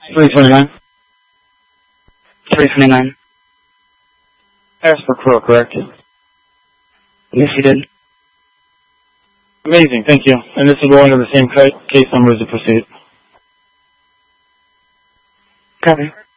329. 329. Asked for Crow, correct? Yes, you did. Amazing, thank you. And this will go under the same case number as the pursuit. Copy.